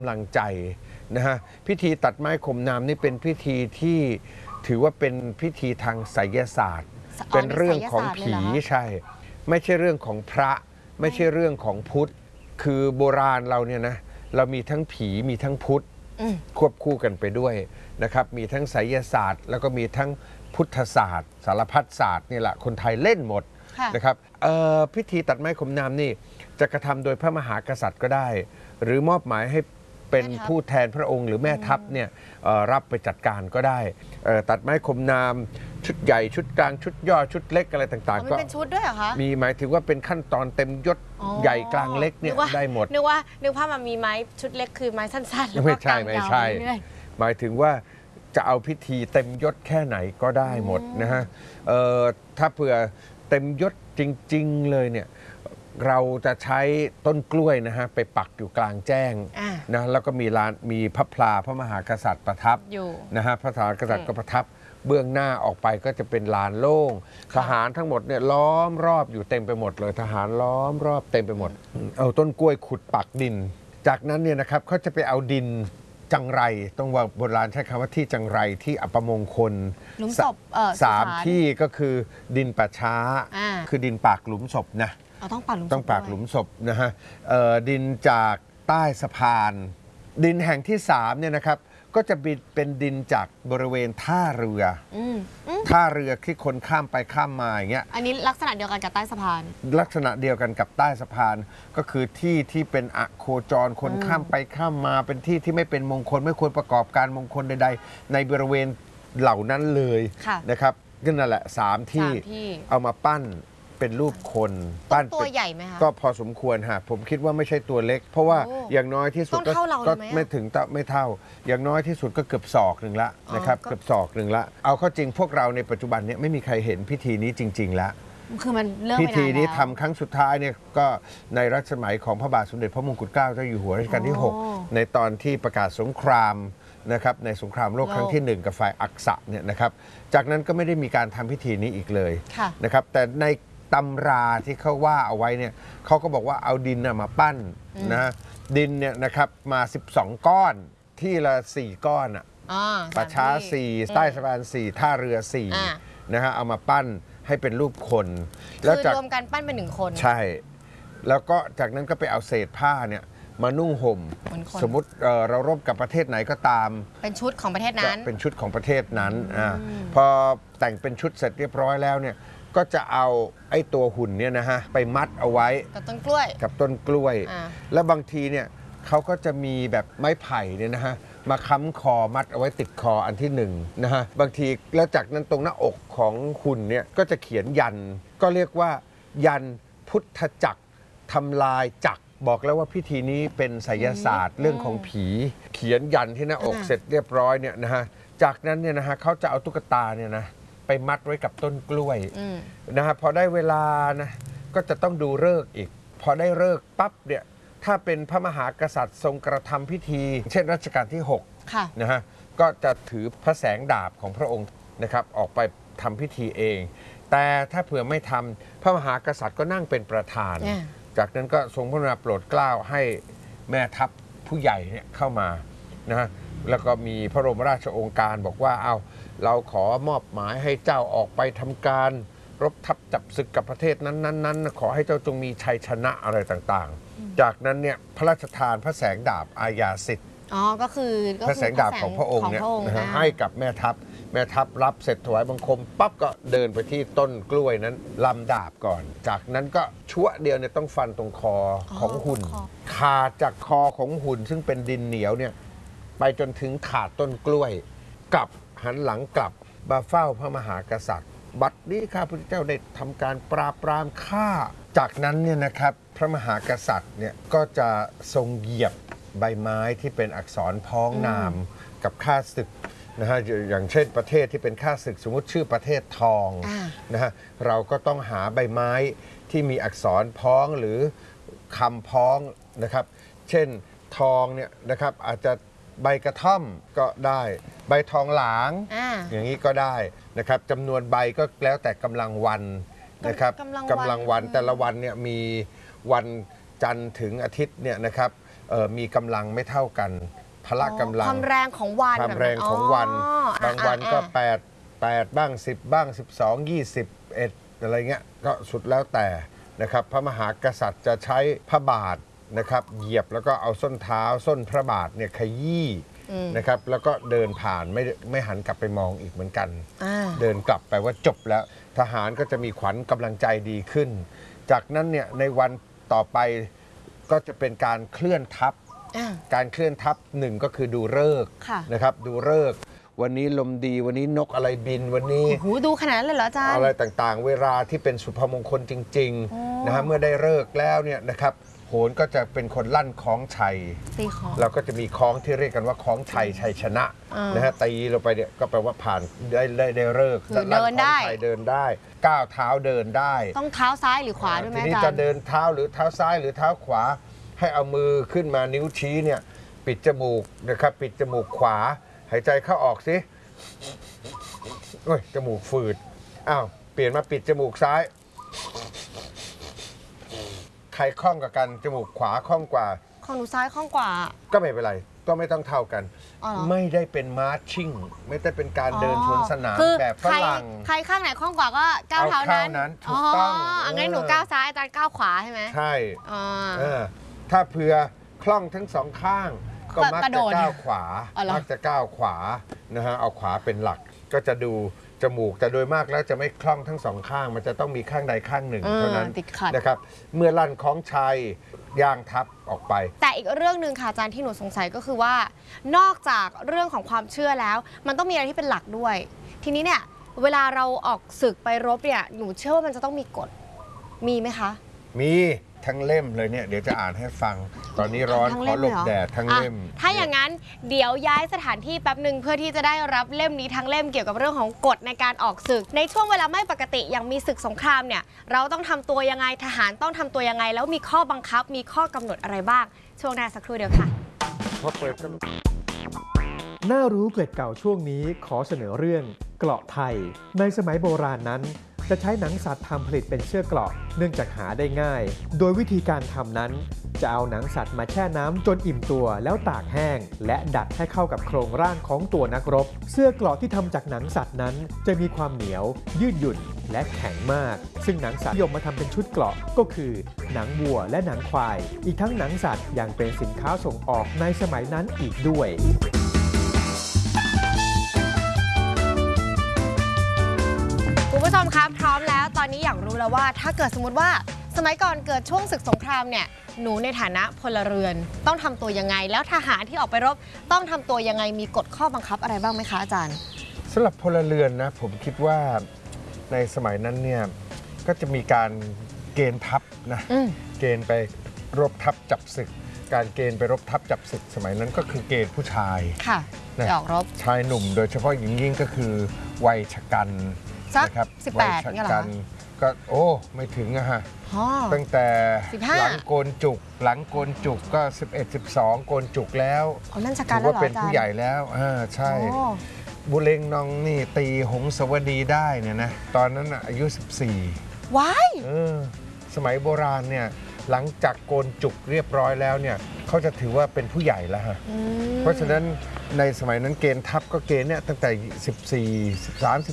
กำลังใจนะฮะพิธีตัดไม้ข่มน้ำนี่เป็นพิธีที่ถือว่าเป็นพิธีทางไสยศาสตร์เป็นเรื่องของผีใช่ไม่ใช่เรื่องของพระไม่ใช่เรื่องของพุทธคือโบราณเราเนี่ยนะเรามีทั้งผีมีทั้งพุทธควบคู่กันไปด้วยนะครับมีทั้งไสยศาสตร์แล้วก็มีทั้งพุทธศาสตร์สารพัดศาสตร์นี่แหละคนไทยเล่นหมดนะครับพิธีตัดไม้ข่มน้ำนี่จะกระทำโดยพระมหากษัตริย์ก็ได้หรือมอบหมายให้เป็นผู้แทนพระองค์หรือแม่ทัพเนี่ยรับไปจัดการก็ได้ตัดไม้ข่มน้ำชุดใหญ่ชุดกลางชุดย่อชุดเล็กอะไรต่างๆก็เป็นชุดด้วยเหรอคะมีหมายถึงว่าเป็นขั้นตอนเต็มยศใหญ่กลางเล็กเนี่ยได้หมดนึกว่ามันมีไม้ชุดเล็กคือไม้สั้นๆแล้วก็กลางยาวหมายถึงว่าจะเอาพิธีเต็มยศแค่ไหนก็ได้หมดนะฮะถ้าเผื่อเต็มยศจริงๆเลยเนี่ยเราจะใช้ต้นกล้วยนะฮะไปปักอยู่กลางแจ้งนะแล้วก็มีพระพลาพระมหากษัตริย์ประทับนะฮะพระมหากษัตริย์ก็ประทับเบื้องหน้าออกไปก็จะเป็นลานโล่งทหารทั้งหมดเนี่ยล้อมรอบอยู่เต็มไปหมดเลยทหารล้อมรอบเต็มไปหมดเอาต้นกล้วยขุดปักดินจากนั้นเนี่ยนะครับเขาจะไปเอาดินจังไรต้องว่าโบราณใช้คำว่าที่จังไรที่อัปมงคลหลุมศพ 3ที่ก็คือดินป่าช้าคือดินปากหลุมศพนะต้องปากหลุมศพนะฮะดินจากใต้สะพานดินแห่งที่3เนี่ยนะครับก็จะเป็นดินจากบริเวณท่าเรือที่คนข้ามไปข้ามมาอย่างเงี้ยอันนี้ลักษณะเดียวกันกับใต้สะพานลักษณะเดียวกันกับใต้สะพานก็คือที่เป็นอโคจรคนข้ามไปข้ามมาเป็นที่ที่ไม่เป็นมงคลไม่ควรประกอบการมงคลใดๆในบริเวณเหล่านั้นเลยนะครับนั่นแหละ3ที่เอามาปั้นเป็นรูปคนปั้นตัวใหญ่ไหมคะก็พอสมควรฮะผมคิดว่าไม่ใช่ตัวเล็กเพราะว่าอย่างน้อยที่สุดก็ไม่ถึงไม่เท่าอย่างน้อยที่สุดก็เกือบศอกหนึ่งละนะครับเกือบศอกหนึ่งละเอาเข้าจริงพวกเราในปัจจุบันเนี่ยไม่มีใครเห็นพิธีนี้จริงๆแล้วคือมันเริ่มพิธีนี้ทำครั้งสุดท้ายเนี่ยก็ในรัชสมัยของพระบาทสมเด็จพระมงกุฎเกล้าเจ้าอยู่หัวรัชกาลที่6ในตอนที่ประกาศสงครามนะครับในสงครามโลกครั้งที่1กับฝ่ายอักษะเนี่ยนะครับจากนั้นก็ไม่ได้มีการทำพิธีนี้อีกเลยนะครับแต่ในตำราที่เขาว่าเอาไว้เนี่ยเขาก็บอกว่าเอาดินมาปั้นนะดินเนี่ยนะครับมา12ก้อนที่ละ4ก้อนอ่ะป่าช้า4ใต้สะพาน4ท่าเรือ4นะฮะเอามาปั้นให้เป็นรูปคนแล้วรวมกันปั้นเป็น1คนใช่แล้วก็จากนั้นก็ไปเอาเศษผ้าเนี่ยมานุ่งห่มสมมุติเรารบกับประเทศไหนก็ตามเป็นชุดของประเทศนั้นเป็นชุดของประเทศนั้นพอแต่งเป็นชุดเสร็จเรียบร้อยแล้วเนี่ยก็จะเอาไอ้ตัวหุ่นเนี่ยนะฮะไปมัดเอาไว้กับต้นกล้วยแล้วบางทีเนี่ยเขาก็จะมีแบบไม้ไผ่เนี่ยนะฮะมาค้ำคอมัดเอาไว้ติดคออันที่1นะฮะบางทีแล้วจากนั้นตรงหน้าอกของหุ่นเนี่ยก็จะเขียนยันก็เรียกว่ายันพุทธจักรทำลายจักรบอกแล้วว่าพิธีนี้เป็นไสยศาสตร์เรื่องของผีเขียนยันที่หน้าอกเสร็จเรียบร้อยเนี่ยนะฮะจากนั้นเนี่ยนะฮะเขาจะเอาตุ๊กตาเนี่ยนะไปมัดไว้กับต้นกล้วยนะฮะพอได้เวลานะก็จะต้องดูฤกษ์อีกพอได้ฤกษ์ปั๊บเนี่ยถ้าเป็นพระมหากษัตริย์ทรงกระทำพิธีเช่นรัชกาลที่6นะฮะก็จะถือพระแสงดาบของพระองค์นะครับออกไปทำพิธีเองแต่ถ้าเผื่อไม่ทำพระมหากษัตริย์ก็นั่งเป็นประธานจากนั้นก็ทรงพระกรุณาโปรดเกล้าให้แม่ทัพผู้ใหญ่เนี่ยเข้ามานะฮะแล้วก็มีพระบรมราชโองการบอกว่าเอาเราขอมอบหมายให้เจ้าออกไปทำการรบทัพจับศึกกับประเทศนั้นขอให้เจ้าจงมีชัยชนะอะไรต่างๆจากนั้นเนี่ยพระราชทานพระแสงดาบอาญาสิทธิ์ก็คือพระแสงดาบของพระองค์เนี่ยให้กับแม่ทัพรับเสร็จถวายบังคมปั๊บก็เดินไปที่ต้นกล้วยนั้นลำดาบก่อนจากนั้นก็ชั่วเดียวเนี่ยต้องฟันตรงคอของหุ่นขาดจากคอของหุ่นซึ่งเป็นดินเหนียวเนี่ยไปจนถึงขาดต้นกล้วยกลับหันหลังกลับมาเฝ้าพระมหากษัตริย์บัดนี้ข้าพระเจ้าได้ทำการปราบปรามฆ่าจากนั้นเนี่ยนะครับพระมหากษัตริย์เนี่ยก็จะทรงเหยียบใบไม้ที่เป็นอักษรพ้องนามกับข้าศึกนะฮะอย่างเช่นประเทศที่เป็นข้าศึกสมมติชื่อประเทศทองนะฮะเราก็ต้องหาใบไม้ที่มีอักษรพ้องหรือคำพ้องนะครับเช่นทองเนี่ยนะครับอาจจะใบกระท่อมก็ได้ใบทองหลางอย่างนี้ก็ได้นะครับจำนวนใบก็แล้วแต่กำลังวันนะครับกำลังวันแต่ละวันเนี่ยมีวันจันทร์ถึงอาทิตย์เนี่ยนะครับมีกำลังไม่เท่ากันพละกำลังความแรงของวันความแรงของวันบางวันก็8บ้าง10บ้าง12 21อะไรเงี้ยก็สุดแล้วแต่นะครับพระมหากษัตริย์จะใช้พระบาทนะครับเหยียบแล้วก็เอาส้นเท้าส้นพระบาทเนี่ยขยี้นะครับแล้วก็เดินผ่านไม่หันกลับไปมองอีกเหมือนกันเดินกลับไปว่าจบแล้วทหารก็จะมีขวัญกำลังใจดีขึ้นจากนั้นเนี่ยในวันต่อไปก็จะเป็นการเคลื่อนทัพการเคลื่อนทัพหนึ่งก็คือดูฤกษ์นะครับดูฤกษ์วันนี้ลมดีวันนี้นกอะไรบินวันนี้ดูขนาดนั้นเลยเหรออาจารย์อะไรต่างๆเวลาที่เป็นสุภมงคลจริงๆนะฮะเมื่อได้ฤกษ์แล้วเนี่ยนะครับโหนก็จะเป็นคนลั่นคล้องชัยตีคล้องเราก็จะมีคล้องที่เรียกกันว่าคล้องชัยชัยชนะนะฮะตีลงไปเนี่ยก็แปลว่าผ่านได้ฤกษ์เดินได้เดินได้ก้าวเท้าเดินได้ต้องเท้าซ้ายหรือขวาด้วยไหมอาจารย์ทีนี้จะเดินเท้าหรือเท้าซ้ายหรือเท้าขวาให้เอามือขึ้นมานิ้วชี้เนี่ยปิดจมูกนะครับปิดจมูกขวาหายใจเข้าออกสิโอ้ยจมูกฝืดอ้าวเปลี่ยนมาปิดจมูกซ้ายใครคล่องกับกันจมูกขวาคล่องกว่าของหนูซ้ายคล่องกว่าก็ไม่เป็นไรก็ไม่ต้องเท่ากันไม่ได้เป็นมาร์ชชิ่งไม่ได้เป็นการเดินสวนสนามแบบฝรั่งใครข้างไหนคล่องกว่าก็ก้าวเท้านั้นถูกต้องงั้นหนูก้าวซ้ายอาจารย์ก้าวขวาใช่ไหมใช่ถ้าเผื่อคล่องทั้งสองข้างก็มักจะก้าวขวานะฮะเอาขวาเป็นหลักก็จะดูจมูกแต่โดยมากแล้วจะไม่คล่องทั้งสองข้างมันจะต้องมีข้างใดข้างหนึ่งเท่านั้นนะครับเมื่อลั่นคล้องชัยย่างทับออกไปแต่อีกเรื่องหนึ่งค่ะอาจารย์ที่หนูสงสัยก็คือว่านอกจากเรื่องของความเชื่อแล้วมันต้องมีอะไรที่เป็นหลักด้วยทีนี้เนี่ยเวลาเราออกศึกไปรบเนี่ยหนูเชื่อว่ามันจะต้องมีกฎมีไหมคะมีทั้งเล่มเลยเนี่ยเดี๋ยวจะอ่านให้ฟังตอนนี้ร้อนขอหลบแดดทั้งเล่มถ้าอย่างนั้นเดี๋ยวย้ายสถานที่แป๊บหนึ่งเพื่อที่จะได้รับเล่มนี้ทั้งเล่มเกี่ยวกับเรื่องของกฎในการออกศึกในช่วงเวลาไม่ปกติอย่างมีศึกสงครามเนี่ยเราต้องทำตัวยังไงทหารต้องทำตัวยังไงแล้วมีข้อบังคับมีข้อกำหนดอะไรบ้างช่วงหน้าสักครู่เดียวค่ะน่ารู้เกร็ดเก่าช่วงนี้ขอเสนอเรื่องเกราะไทยในสมัยโบราณนั้นจะใช้หนังสัตว์ทำผลิตเป็นเสื้อเกราะเนื่องจากหาได้ง่ายโดยวิธีการทำนั้นจะเอาหนังสัตว์มาแช่น้ำจนอิ่มตัวแล้วตากแห้งและดัดให้เข้ากับโครงร่างของตัวนักรบเสื้อเกราะที่ทำจากหนังสัตว์นั้นจะมีความเหนียวยืดหยุ่นและแข็งมากซึ่งหนังสัตว์นิยมมาทำเป็นชุดเกราะก็คือหนังวัวและหนังควายอีกทั้งหนังสัตว์ยังเป็นสินค้าส่งออกในสมัยนั้นอีกด้วยคุณผู้ชมครับพร้อมแล้วตอนนี้อยากรู้แล้วว่าถ้าเกิดสมมติว่าสมัยก่อนเกิดช่วงศึกสงครามเนี่ยหนูในฐานะพลเรือนต้องทำตัวยังไงแล้วทหารที่ออกไปรบต้องทำตัวยังไงมีกฎข้อบังคับอะไรบ้างไหมคะอาจารย์สำหรับพลเรือนนะผมคิดว่าในสมัยนั้นเนี่ยก็จะมีการเกณฑ์ทัพนะเกณฑ์ไปรบทัพจับศึกการเกณฑ์ไปรบทัพจับศึกสมัยนั้นก็คือเกณฑ์ผู้ชายค่ะออกรบชายหนุ่มโดยเฉพาะยิ่งก็คือวัยชะกันนะครับ18นี่เหรอก็โอ้ไม่ถึงอะฮะตั้งแต่หลังโกนจุกก็11 12โกนจุกแล้วถือว่าเป็นผู้ใหญ่แล้วใช่บุเรงนองนี่ตีหงสวดีได้เนี่ยนะตอนนั้นอายุ14 ว้ายสมัยโบราณเนี่ยหลังจากโกนจุกเรียบร้อยแล้วเนี่ยเขาจะถือว่าเป็นผู้ใหญ่แล้วฮะเพราะฉะนั้นในสมัยนั้นเกณฑ์ทัพก็เกณฑ์เนี่ยตั้งแต่14 13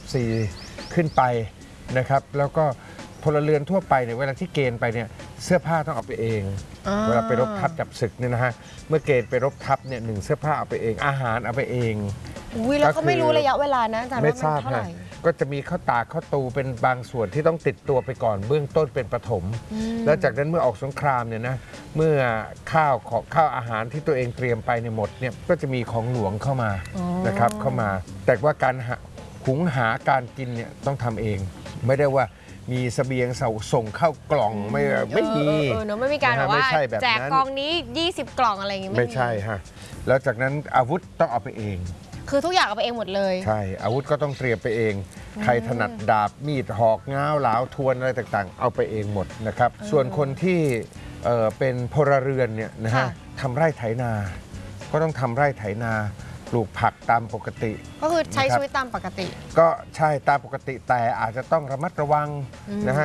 14ขึ้นไปนะครับแล้วก็พลเรือนทั่วไปเนี่ยเวลาที่เกณฑ์ไปเนี่ยเสื้อผ้าต้องเอาไปเองเวลาไปรบทัพจับศึกเนี่ยนะฮะเมื่อเกณฑ์ไปรบทัพเนี่ย1เสื้อผ้าเอาไปเองอาหารเอาไปเองแล้วก็ไม่รู้ระยะเวลานะอาจารย์ไม่ทราบนะก็จะมีข้าวตากข้าวตูเป็นบางส่วนที่ต้องติดตัวไปก่อนเบื้องต้นเป็นปฐมแล้วจากนั้นเมื่อออกสงครามเนี่ยนะเมื่อข้าวอาหารที่ตัวเองเตรียมไปในหมดเนี่ยก็จะมีของหลวงเข้ามานะครับเข้ามาแต่ว่าการหุงหาการกินเนี่ยต้องทำเองไม่ได้ว่ามีเสบียงส่งเข้ากล่องไม่มีไม่มีการแบบว่าแจกกล่องนี้20กล่องอะไรอย่างงี้ไม่ใช่ฮะแล้วจากนั้นอาวุธต้องเอาไปเองคือทุกอย่างเอาไปเองหมดเลยใช่อาวุธก็ต้องเตรียมไปเองใครถนัดดาบมีดหอกง้าวหลาวทวนอะไรต่างๆเอาไปเองหมดนะครับส่วนคนที่เป็นพลเรือนเนี่ยนะฮะทำไร่ไถนาก็ต้องทำไร่ไถนาปลูกผักตามปกติก็คือใช้ชีวิตตามปกติก็ใช่ตามปกติแต่อาจจะต้องระมัดระวังนะฮะ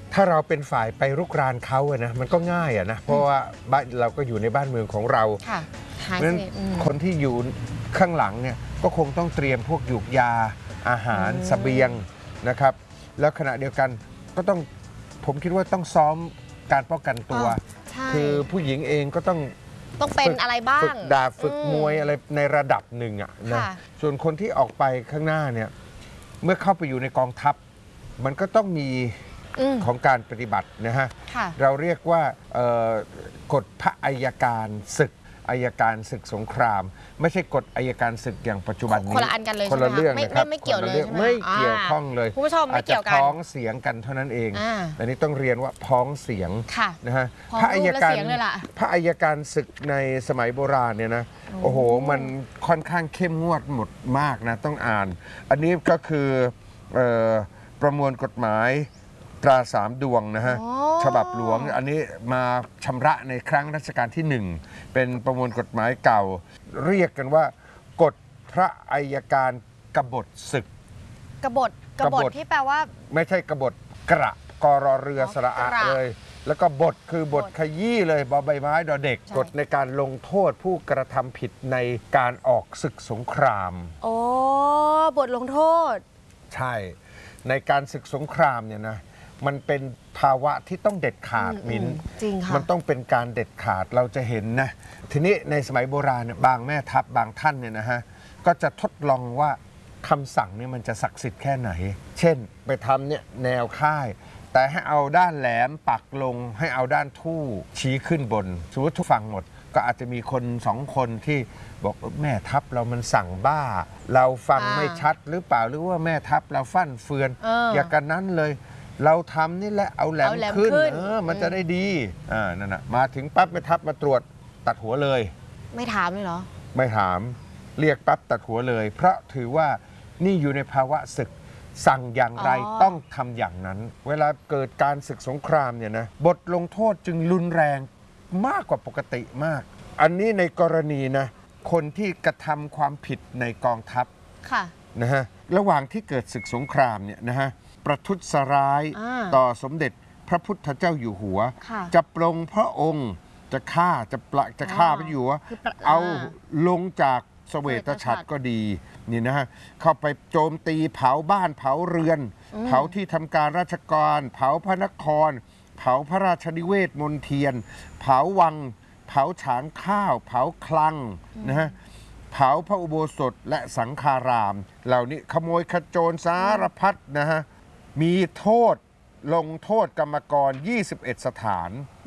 ถ้าเราเป็นฝ่ายไปรุกรานเขาอะนะมันก็ง่ายอะนะเพราะว่าบ้านเราก็อยู่ในบ้านเมืองของเราค่ะหายเพราะฉะสนั้นนิทคนที่อยู่ข้างหลังเนี่ยก็คงต้องเตรียมพวกหยูกยาอาหารเสบียงนะครับแล้วขณะเดียวกันก็ต้องผมคิดว่าต้องซ้อมการป้องกันตัวใช่คือผู้หญิงเองก็ต้องเป็นอะไรบ้าฝึงกดาบฝึกมวยอะไรในระดับหนึ่งอะนะค่ะส่วนคนที่ออกไปข้างหน้าเนี่ยเมื่อเข้าไปอยู่ในกองทัพมันก็ต้องมี ของการปฏิบัตินะฮะค่ะเราเรียกว่ากฎพระอัยการศึกอัยการศึกสงคราม ไม่ใช่กฎอัยการศึกอย่างปัจจุบันนี้คนละอันกันเลยคนละใช่ไหมเรื่องไม่นะครับไม่เกี่ยวเลยคนละรื่องใช่ไหมไม่เกี่ยวข้องเลยคุณผู้ชมไม่เกี่ยวกันอาจจะพ้องเสียงกันเท่านั้นเอง อันนี้ต้องเรียนว่าพ้องเสียงค่ะนะฮะพ้องรูปและเสียงเลยล่ะพระอัยการศึกในสมัยโบราณเนี่ยนะโอ้โหมันค่อนข้างเข้มงวดหมดมากนะต้องอ่าน อันนี้ก็คือประมวลกฎหมายตราสามดวงนะฮะอ๋อฉบับหลวงอันนี้มาชำระในครั้งรัชกาลที่ 1 เป็นประมวลกฎหมายเก่า เรียกกันว่ากฎพระอัยการกบฏศึกกบฏกบฏที่แปลว่าไม่ใช่กบฏกระกรอเรือสระอะกระเลย แล้วก็บทคือบทขยี้เลยบอใบไม้ดอเด็กใช่กฎในการลงโทษผู้กระทำผิดในการออกศึกสงครามโอ้บทลงโทษใช่ ในการศึกสงครามเนี่ยนะมันเป็นภาวะที่ต้องเด็ดขาดมิ้นจริงค่ะมันต้องเป็นการเด็ดขาดเราจะเห็นนะทีนี้ในสมัยโบราณเนี่ยบางแม่ทัพบางท่านเนี่ยนะฮะก็จะทดลองว่าคำสั่งเนี่ยมันจะศักดิ์สิทธิ์แค่ไหน เช่นไปทำเนี่ยแนวค่าย แต่ให้เอาด้านแหลมปักลงให้เอาด้านทู่ชี้ขึ้นบนสมมติทุกฝั่งหมด ก็อาจจะมีคนสองคนที่บอกแม่ทัพเรามันสั่งบ้า เราฟังไม่ชัดหรือเปล่าหรือว่าแม่ทัพเราฟั่นเฟือน อย่ากันนั้นเลย เราทำนี่แหละเอาแหลมเอาแหลมขึ้นขึ้นมันจะได้ดีนั่นนะมาถึงปั๊บแม่ทัพมาตรวจตัดหัวเลยไม่ถามเลยเหรอไม่ถามเรียกปั๊บตัดหัวเลย เพราะถือว่านี่อยู่ในภาวะศึกสั่งอย่างไรอ๋อต้องทำอย่างนั้น เวลาเกิดการศึกสงครามเนี่ยนะบทลงโทษจึงรุนแรงมากกว่าปกติมาก อันนี้ในกรณีนะคนที่กระทำความผิดในกองทัพค่ะนะฮะระหว่างที่เกิดศึกสงครามเนี่ยนะฮะประทุษร้ายอ่าต่อสมเด็จพระพุทธเจ้าอยู่หัวค่ะจะปลงพระองค์จะฆ่าจะฆ่าพระอยู่หัวคือประเอาลงจากเสวตฉัตรก็ดีนี่นะฮะเข้าไปโจมตีเผาบ้านเผาเรือน เผาที่ทำการราชการเผาพระนคร เผาพระราชนิเวศมนเทียน เผาวัง เผาฉางข้าว เผาคลังนะฮะเผาพระอุโบสถและสังฆาราม เหล่านี้ขโมยขโจรสารพัดนะฮะมีโทษลงโทษกรรมกร 21 สถาน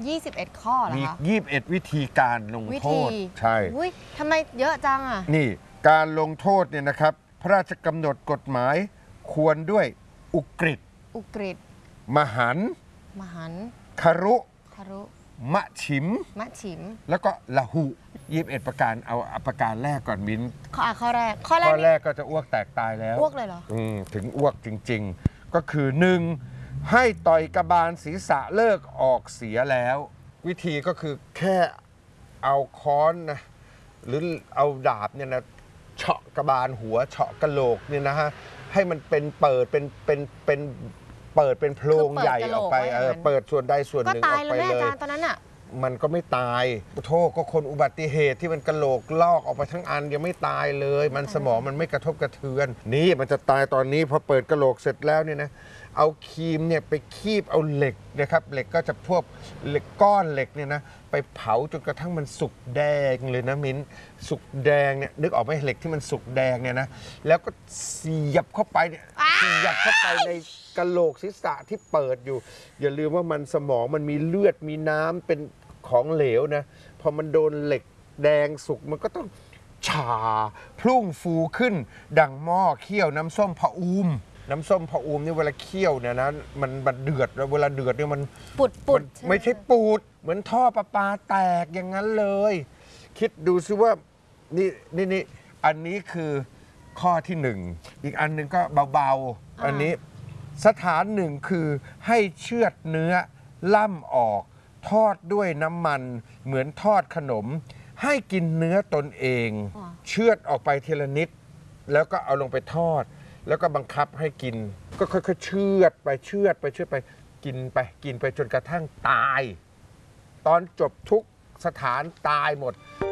21 ข้อเหรอมีคะ 21 วิธีการลงวิโทธีษใช่อุ้ยทำไมเยอะจังอ่ะนี่การลงโทษเนี่ยนะครับ พระราชกำหนดกฎหมายควรด้วยอุกฤษอุกฤษมหันต์มหันต์คารุคารุมะฉิมมะฉิมแล้วก็ละหุ21 ประการเอาประการแรกก่อนมิ้นข้อแรก ข้อแรข้กอแรนี่กก็จะอ้วกแตกตายแล้วอ้วกเลยเหรอถึงอ้วกจริง ๆ ก็คือ 1. ให้ต่อยกระบาลศีรษะเลิกออกเสียแล้ว วิธีก็คือแค่เอาค้อนนะหรือเอาดาบเนี่ยนะเฉาะกระบาลหัวเฉาะกระโหลกเนี่ยนะฮะให้มันเป็นเปิดเป็นโพรงคือเปิดใหญ่ออกไปกะโหลกไว้อย่างนั้นเปิดส่วนใดส่วนหก็นึ่งอตาอย กแล้วไปแม่เลอาย จารย์ตอนนั้นอ่ะมันก็ไม่ตายโทษก็คนอุบัติเหตุที่มันกระโหลกลอกออกไปทั้งอันยังไม่ตายเลย มันสมองมันไม่กระทบกระเทือน นี่มันจะตายตอนนี้พอเปิดกระโหลกเสร็จแล้วเนี่ยนะเอาครีมเนี่ยไปคีบเอาเหล็กนะครับเหล็กก็จะพวกเหล็กก้อนเหล็กเนี่ยนะไปเผาจนกระทั่งมันสุกแดงเลยนะมิ้นสุกแดงเนี่ยนึกออกไหมเหล็กที่มันสุกแดงเนี่ยนะแล้วก็เสียบเข้าไปเนี่ยเสียบเข้าไปในกระโหลกศีรษะที่เปิดอยู่ อย่าลืมว่ามันสมองมันมีเลือดมีน้ำเป็นของเหลวนะพอมันโดนเหล็กแดงสุกมันก็ต้องชาพลุ่งฟูขึ้นดังหม้อเคี่ยวน้ำส้มผะอูมน้ำส้มผะอูมนี่เวลาเคี่ยวเนี่ยนะมันเดือดแล้วเวลาเดือดเนี่ยมันปุดมันไม่ใช่ปูดเหมือนท่อประปาแตกอย่างนั้นเลย คิดดูซิว่านี่อันนี้คือข้อที่หนึ่งอีกอันหนึ่งก็เบาๆอันนี้สถานหนึ่งคือให้เชือดเนื้อล่ำออกทอดด้วยน้ำมันเหมือนทอดขนม ให้กินเนื้อตนเอง เชือดออกไปทีละนิด แล้วก็เอาลงไปทอด แล้วก็บังคับให้กิน ก็ค่อยๆเชือดไปกินไปจนกระทั่งตาย ตอนจบทุกสถานตายหมด